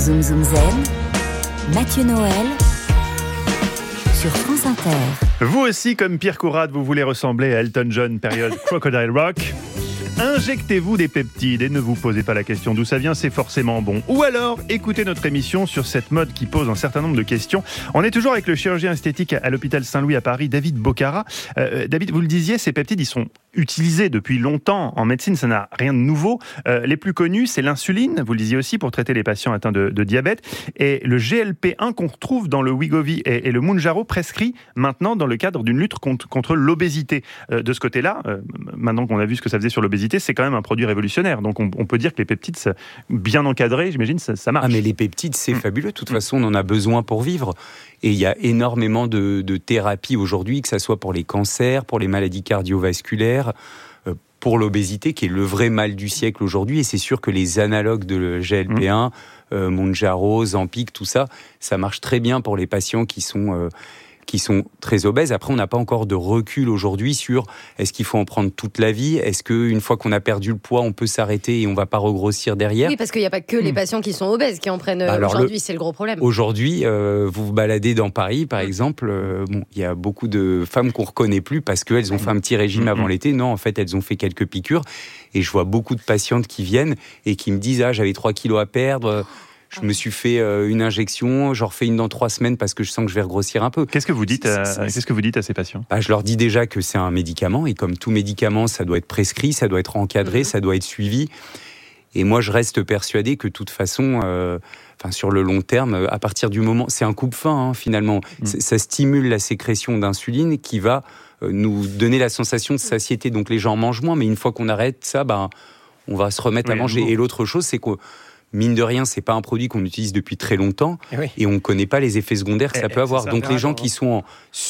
Zoom Zoom Zen, Mathieu Noël sur France Inter. Vous aussi, comme Pierre Courade, vous voulez ressembler à Elton John, période Crocodile Rock. Injectez-vous des peptides et ne vous posez pas la question d'où ça vient, c'est forcément bon. Ou alors, écoutez notre émission sur cette mode qui pose un certain nombre de questions. On est toujours avec le chirurgien esthétique à l'hôpital Saint-Louis à Paris, David Bocara. David, vous le disiez, ces peptides, ils sont utilisés depuis longtemps en médecine, ça n'a rien de nouveau. Les plus connus, c'est l'insuline, vous le disiez aussi, pour traiter les patients atteints de diabète. Et le GLP-1 qu'on retrouve dans le Wegovy et le Mounjaro prescrit maintenant dans le cadre d'une lutte contre l'obésité. De ce côté-là, maintenant qu'on a vu ce que ça faisait sur l'obésité, c'est quand même un produit révolutionnaire. Donc on peut dire que les peptides, bien encadrés, j'imagine, ça marche. Ah mais les peptides, c'est fabuleux. De toute façon, on en a besoin pour vivre. Et il y a énormément de thérapies aujourd'hui, que ce soit pour les cancers, pour les maladies cardiovasculaires, pour l'obésité, qui est le vrai mal du siècle aujourd'hui. Et c'est sûr que les analogues de GLP-1, Mounjaro, Ozempic, tout ça, ça marche très bien pour les patients qui sont très obèses. Après, on n'a pas encore de recul aujourd'hui sur est-ce qu'il faut en prendre toute la vie ? Est-ce qu'une fois qu'on a perdu le poids, on peut s'arrêter et on ne va pas regrossir derrière ? Oui, parce qu'il n'y a pas que les patients qui sont obèses qui en prennent aujourd'hui, c'est le gros problème. Aujourd'hui, vous vous baladez dans Paris, par exemple, il y a beaucoup de femmes qu'on ne reconnaît plus parce qu'elles ont fait un petit régime avant l'été. Non, en fait, elles ont fait quelques piqûres. Et je vois beaucoup de patientes qui viennent et qui me disent « Ah, j'avais 3 kilos à perdre ». Je me suis fait une injection, j'en refais une dans 3 semaines parce que je sens que je vais regrossir un peu. Qu'est-ce que vous dites à ces patients ? Je leur dis déjà que c'est un médicament et comme tout médicament, ça doit être prescrit, ça doit être encadré, ça doit être suivi. Et moi, je reste persuadé que de toute façon, sur le long terme, à partir du moment... C'est un coupe-faim, finalement. Ça stimule la sécrétion d'insuline qui va nous donner la sensation de satiété. Donc les gens mangent moins, mais une fois qu'on arrête ça, on va se remettre à manger. Et l'autre chose, c'est que mine de rien, c'est pas un produit qu'on utilise depuis très longtemps et on ne connaît pas les effets secondaires que ça peut avoir. Donc les gens qui sont en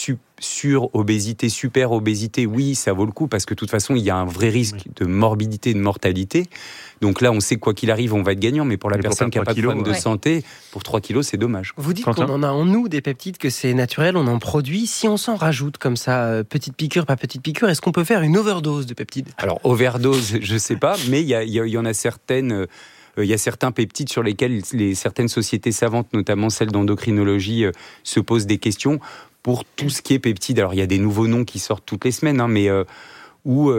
sur-obésité, super-obésité, oui, ça vaut le coup parce que de toute façon, il y a un vrai risque de morbidité, de mortalité. Donc là, on sait quoi qu'il arrive, on va être gagnant, mais pour la personne qui n'a pas de problème de santé, pour 3 kilos, c'est dommage. Vous dites qu'on en a en nous des peptides, que c'est naturel, on en produit. Si on s'en rajoute comme ça, petite piqûre, pas petite piqûre, est-ce qu'on peut faire une overdose de peptides ? Alors, overdose, je ne sais pas, mais il y en a certaines... Il y a certains peptides sur lesquels certaines sociétés savantes, notamment celles d'endocrinologie, se posent des questions pour tout ce qui est peptides. Alors, il y a des nouveaux noms qui sortent toutes les semaines, mais où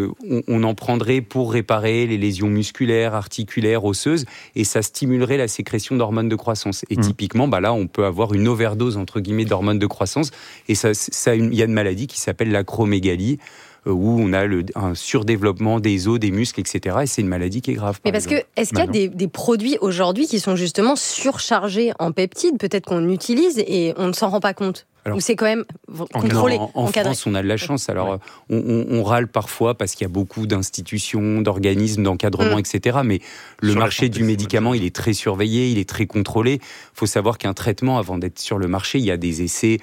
on en prendrait pour réparer les lésions musculaires, articulaires, osseuses, et ça stimulerait la sécrétion d'hormones de croissance. Et typiquement, là, on peut avoir une overdose, entre guillemets, d'hormones de croissance, et il y a une maladie qui s'appelle l'acromégalie, où on a un surdéveloppement des os, des muscles, etc. Et c'est une maladie qui est grave. Mais est-ce qu'il y a des produits aujourd'hui qui sont justement surchargés en peptides, peut-être qu'on utilise et on ne s'en rend pas compte ? Ou c'est quand même contrôlé, encadré ? En France, on a de la chance. Alors, on râle parfois parce qu'il y a beaucoup d'institutions, d'organismes, d'encadrement, etc. Mais le marché du médicament, il est très surveillé, il est très contrôlé. Il faut savoir qu'un traitement, avant d'être sur le marché, il y a des essais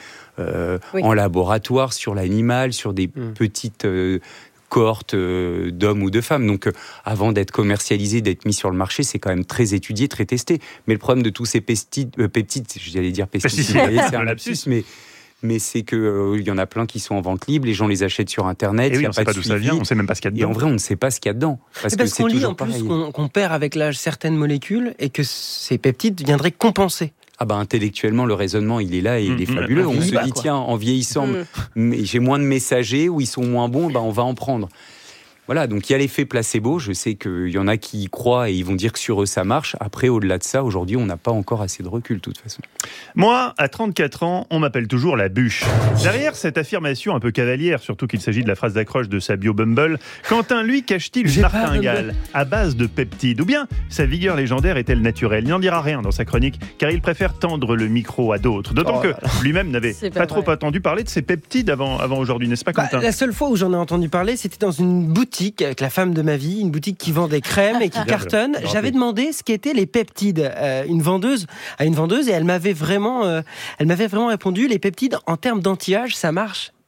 en laboratoire, sur l'animal, sur des petites cohortes d'hommes ou de femmes. Donc, avant d'être commercialisé, d'être mis sur le marché, c'est quand même très étudié, très testé. Mais le problème de tous ces peptides, j'allais dire pesticides, c'est un lapsus, mais c'est qu'il y en a plein qui sont en vente libre, les gens les achètent sur Internet, on ne sait pas d'où ça vient, on ne sait même pas ce qu'il y a dedans. Et en vrai, on ne sait pas ce qu'il y a dedans. Parce qu'on lit en plus qu'on perd avec l'âge certaines molécules et que ces peptides viendraient compenser. Intellectuellement, le raisonnement, il est là et il est fabuleux. On se dit, tiens, en vieillissant, mais j'ai moins de messagers ou ils sont moins bons, on va en prendre. Voilà, donc il y a l'effet placebo. Je sais qu'il y en a qui y croient et ils vont dire que sur eux, ça marche. Après, au-delà de ça, aujourd'hui, on n'a pas encore assez de recul, de toute façon. Moi, à 34 ans, on m'appelle toujours la bûche. Derrière cette affirmation un peu cavalière, surtout qu'il s'agit de la phrase d'accroche de sa bio Bumble, Quentin, lui, cache-t-il une martingale à base de peptides ? Ou bien sa vigueur légendaire est-elle naturelle ? Il n'en dira rien dans sa chronique, car il préfère tendre le micro à d'autres. D'autant que lui-même n'avait pas trop entendu parler de ces peptides avant aujourd'hui, n'est-ce pas, Quentin ? La seule fois où j'en ai entendu parler, c'était dans une boutique avec la femme de ma vie, une boutique qui vend des crèmes et qui cartonne. J'avais demandé ce qu'étaient les peptides à une vendeuse et elle m'avait vraiment répondu, les peptides en termes d'anti-âge, ça marche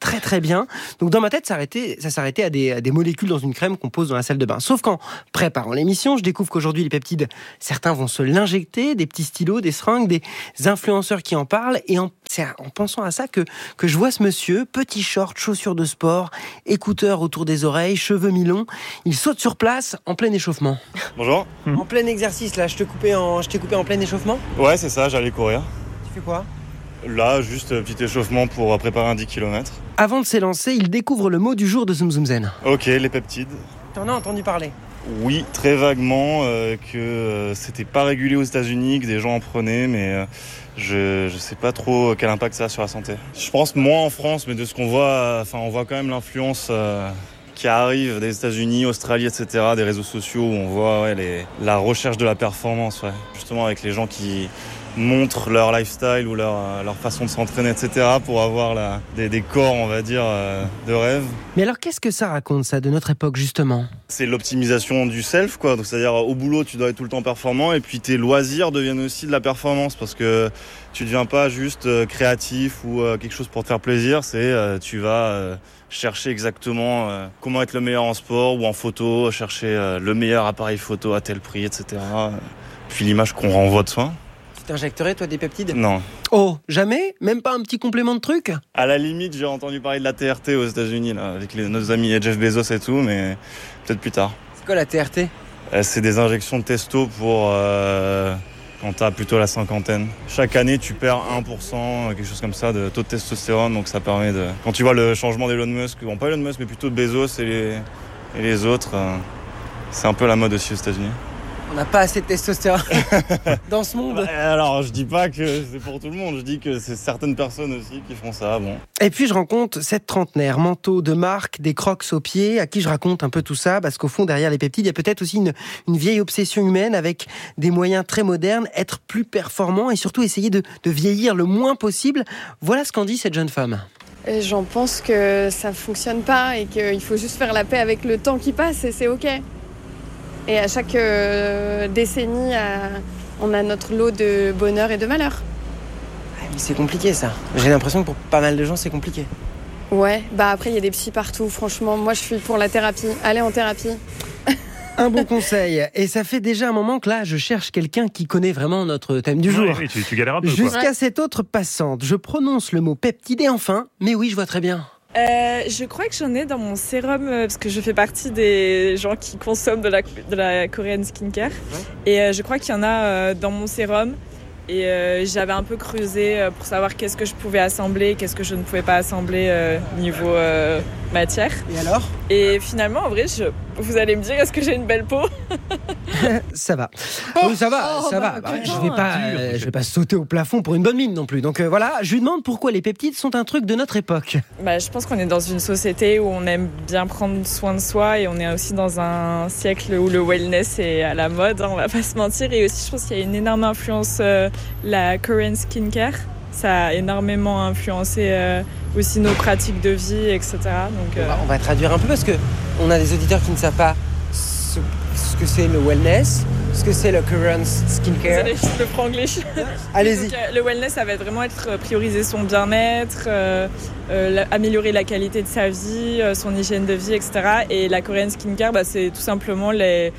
très très bien. Donc dans ma tête, ça s'arrêtait à des molécules dans une crème qu'on pose dans la salle de bain. Sauf qu'en préparant l'émission, je découvre qu'aujourd'hui les peptides, certains vont se l'injecter, des petits stylos, des seringues, des influenceurs qui en parlent. Et c'est en pensant à ça que je vois ce monsieur, petit short, chaussures de sport, écouteurs autour des oreilles, cheveux mi-longs. Il saute sur place en plein échauffement. Bonjour. En plein exercice, là, je t'ai coupé en plein échauffement. Ouais, c'est ça, j'allais courir. Tu fais quoi ? Là, juste petit échauffement pour préparer un 10 km. Avant de s'élancer, il découvre le mot du jour de Zoom Zoom Zen. Ok, les peptides. T'en as entendu parler ? Oui, très vaguement, que c'était pas régulé aux États-Unis, que des gens en prenaient, mais je sais pas trop quel impact ça a sur la santé. Je pense moins en France, mais de ce qu'on voit, on voit quand même l'influence qui arrive des États-Unis, Australie, etc., des réseaux sociaux où on voit la recherche de la performance, justement avec les gens qui montrent leur lifestyle ou leur façon de s'entraîner, etc., pour avoir des corps, on va dire, de rêve. Mais alors, qu'est-ce que ça raconte, ça, de notre époque, justement ? C'est l'optimisation du self, quoi. Donc, c'est-à-dire, au boulot, tu dois être tout le temps performant, et puis tes loisirs deviennent aussi de la performance, parce que tu ne deviens pas juste créatif ou quelque chose pour te faire plaisir, tu vas chercher exactement comment être le meilleur en sport ou en photo, chercher le meilleur appareil photo à tel prix, etc. Puis l'image qu'on renvoie de soi. Tu t'injecterais, toi, des peptides ? Non. Oh, jamais ? Même pas un petit complément de truc ? À la limite, j'ai entendu parler de la TRT aux États-Unis, là, avec nos amis Jeff Bezos et tout, mais peut-être plus tard. C'est quoi la TRT ? C'est des injections de testo pour quand t'as plutôt la cinquantaine. Chaque année, tu perds 1%, quelque chose comme ça, de taux de testostérone, donc ça permet de... Quand tu vois le changement d'Elon Musk, bon pas Elon Musk, mais plutôt de Bezos et les autres, c'est un peu la mode aussi aux États-Unis. On n'a pas assez de testostérone dans ce monde. Alors, je dis pas que c'est pour tout le monde, je dis que c'est certaines personnes aussi qui font ça, bon. Et puis je rencontre cette trentenaire, manteau de marque, des Crocs aux pieds, à qui je raconte un peu tout ça, parce qu'au fond, derrière les peptides, il y a peut-être aussi une vieille obsession humaine avec des moyens très modernes, être plus performant et surtout essayer de vieillir le moins possible. Voilà ce qu'en dit cette jeune femme. J'en pense que ça fonctionne pas et qu'il faut juste faire la paix avec le temps qui passe et c'est ok. Et à chaque décennie, on a notre lot de bonheur et de malheur. Mais c'est compliqué ça. J'ai l'impression que pour pas mal de gens, c'est compliqué. Ouais, après il y a des psys partout. Franchement, moi je suis pour la thérapie. Allez en thérapie. Un bon conseil. Et ça fait déjà un moment que là, je cherche quelqu'un qui connaît vraiment notre thème du jour. Oui, tu galères un peu. Jusqu'à cette autre passante, je prononce le mot peptide et enfin, mais oui, je vois très bien. Je crois que j'en ai dans mon sérum parce que je fais partie des gens qui consomment de la Korean skincare et je crois qu'il y en a dans mon sérum et j'avais un peu creusé pour savoir qu'est-ce que je pouvais assembler, qu'est-ce que je ne pouvais pas assembler niveau matière. Et alors ? Et finalement, en vrai, vous allez me dire, est-ce que j'ai une belle peau ? Ça va. Oui, ça va. Je vais pas sauter au plafond pour une bonne mine non plus. Donc voilà, je lui demande pourquoi les peptides sont un truc de notre époque. Je pense qu'on est dans une société où on aime bien prendre soin de soi et on est aussi dans un siècle où le wellness est à la mode, on va pas se mentir. Et aussi, je pense qu'il y a une énorme influence, la Korean skincare. Ça a énormément influencé aussi nos pratiques de vie, etc. Donc, on va traduire un peu parce qu'on a des auditeurs qui ne savent pas ce que c'est le wellness, ce que c'est le Korean skincare. Désolée, le franglish. Allez-y. Donc, le wellness, ça va vraiment être prioriser son bien-être, améliorer la qualité de sa vie, son hygiène de vie, etc. Et la Korean skincare, c'est tout simplement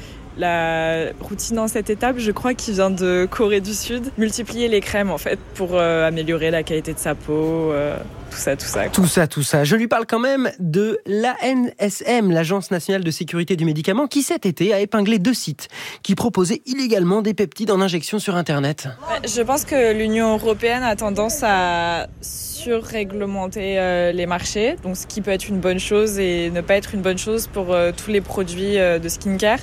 la routine en 7 étapes, je crois, qui vient de Corée du Sud. Multiplier les crèmes, en fait, pour améliorer la qualité de sa peau, tout ça. Je lui parle quand même de l'ANSM, l'Agence nationale de sécurité du médicament, qui cet été a épinglé 2 sites qui proposaient illégalement des peptides en injection sur Internet. Je pense que l'Union européenne a tendance à surréglementer les marchés, donc ce qui peut être une bonne chose et ne pas être une bonne chose pour tous les produits de skincare.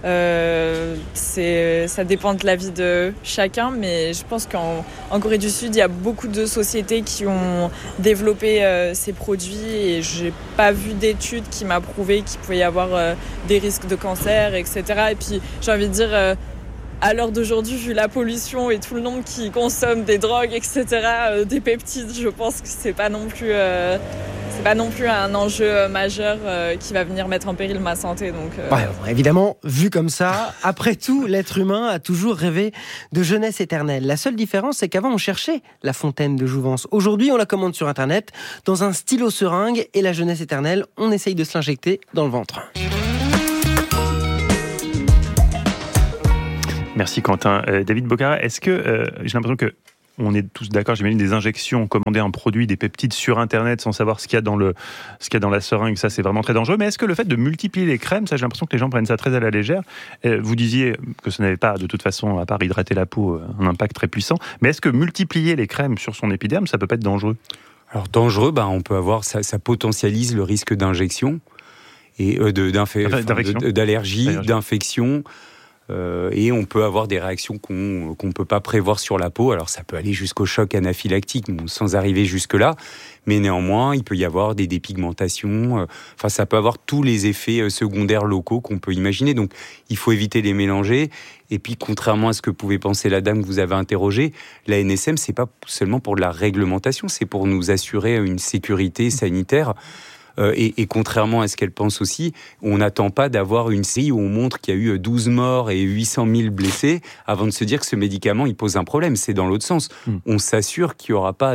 Ça dépend de l'avis de chacun, mais je pense qu'en Corée du Sud, il y a beaucoup de sociétés qui ont développé ces produits et j'ai pas vu d'études qui m'a prouvé qu'il pouvait y avoir des risques de cancer, etc. Et puis j'ai envie de dire, à l'heure d'aujourd'hui, vu la pollution et tout le monde qui consomme des drogues, etc., des peptides, je pense que c'est pas non plus c'est pas non plus un enjeu majeur qui va venir mettre en péril ma santé. Donc, évidemment, vu comme ça, après tout, l'être humain a toujours rêvé de jeunesse éternelle. La seule différence, c'est qu'avant, on cherchait la fontaine de jouvence. Aujourd'hui, on la commande sur Internet, dans un stylo seringue, et la jeunesse éternelle, on essaye de se l'injecter dans le ventre. Merci Quentin. David Bocara, est-ce que j'ai l'impression que on est tous d'accord, j'imagine, des injections, commander un produit, des peptides sur Internet sans savoir ce qu'il y a dans la seringue, ça c'est vraiment très dangereux. Mais est-ce que le fait de multiplier les crèmes, ça j'ai l'impression que les gens prennent ça très à la légère. Vous disiez que ça n'avait pas, de toute façon, à part hydrater la peau, un impact très puissant. Mais est-ce que multiplier les crèmes sur son épiderme, ça peut pas être dangereux ? Alors dangereux, on peut avoir, ça potentialise le risque d'injection et d'allergie, d'infection. Et on peut avoir des réactions qu'on ne peut pas prévoir sur la peau. Alors ça peut aller jusqu'au choc anaphylactique, sans arriver jusque-là. Mais néanmoins, il peut y avoir des dépigmentations. Ça peut avoir tous les effets secondaires locaux qu'on peut imaginer. Donc il faut éviter les mélanger. Et puis, contrairement à ce que pouvait penser la dame que vous avez interrogée, la NSM, c'est pas seulement pour de la réglementation, c'est pour nous assurer une sécurité sanitaire. Et contrairement à ce qu'elle pense aussi, on n'attend pas d'avoir une série où on montre qu'il y a eu 12 morts et 800 000 blessés avant de se dire que ce médicament, il pose un problème. C'est dans l'autre sens. On s'assure qu'il n'y aura pas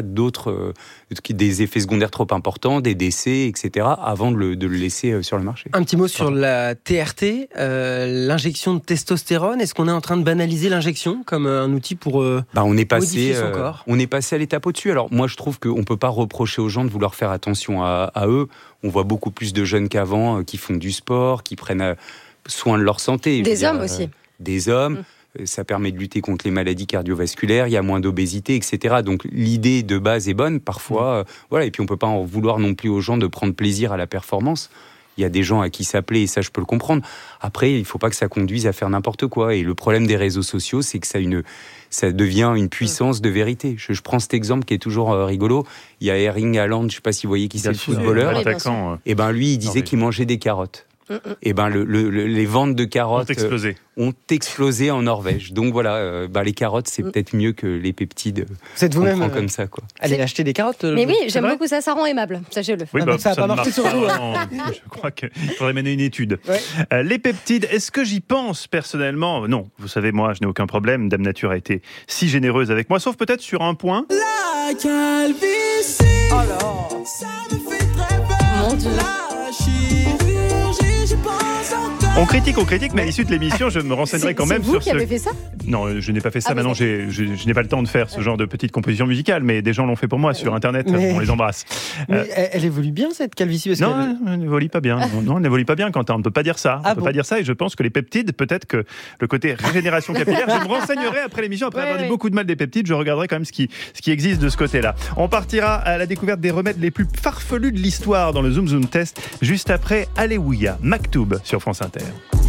des effets secondaires trop importants, des décès, etc., avant de le laisser sur le marché. Un petit mot sur la TRT, l'injection de testostérone. Est-ce qu'on est en train de banaliser l'injection comme un outil pour modifier son corps ? On est passé à l'étape au-dessus. Alors moi, je trouve qu'on ne peut pas reprocher aux gens de vouloir faire attention à eux. On voit beaucoup plus de jeunes qu'avant qui font du sport, qui prennent soin de leur santé. Des hommes aussi. Des hommes. Ça permet de lutter contre les maladies cardiovasculaires, il y a moins d'obésité, etc. Donc l'idée de base est bonne, parfois. Et puis on ne peut pas en vouloir non plus aux gens de prendre plaisir à la performance. Il y a des gens à qui ça plaît et ça, je peux le comprendre. Après, il ne faut pas que ça conduise à faire n'importe quoi. Et le problème des réseaux sociaux, c'est que ça devient une puissance de vérité. Je prends cet exemple qui est toujours rigolo. Il y a Erling Haaland, je ne sais pas si vous voyez qui c'est, le footballeur. Et lui, il disait qu'il mangeait des carottes. Et les ventes de carottes ont explosé en Norvège. Donc voilà, les carottes, c'est peut-être mieux que les peptides. Vous êtes vous-même comme ça, quoi. Allez acheter des carottes. Mais oui, j'aime beaucoup ça rend aimable, sachez-le. Oui, ça n'a pas marché sur vous. Je crois qu'il faudrait mener une étude. Les peptides, est-ce que j'y pense personnellement ? Non, vous savez, moi, je n'ai aucun problème. Dame Nature a été si généreuse avec moi, sauf peut-être sur un point. La calvitie. Alors, ça me fait très peur. Mon Dieu. On critique, mais à l'issue de l'émission, je me renseignerai quand même sur C'est vous qui avez fait ça ? Non, je n'ai pas fait ça. Maintenant, je n'ai pas le temps de faire ce genre de petite composition musicale, mais des gens l'ont fait pour moi sur Internet. On les embrasse. Mais elle évolue bien, cette calvitie, parce non, elle n'évolue pas bien. Non, elle n'évolue pas bien, Quentin. On ne peut pas dire ça. On ne peut pas dire ça. Et je pense que les peptides, peut-être que le côté régénération capillaire, je me renseignerai après l'émission. Après avoir dit beaucoup de mal des peptides, je regarderai quand même ce qui existe de ce côté-là. On partira à la découverte des remèdes les plus farfelus de l'histoire dans le Zoom Zoom Test, juste après Alléluia, Maktoub sur France Inter.